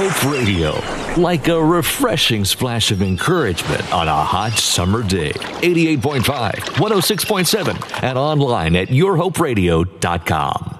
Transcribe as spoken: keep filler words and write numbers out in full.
Hope Radio, like a refreshing splash of encouragement on a hot summer day. eighty-eight point five, one oh six point seven, and online at your hope radio dot com.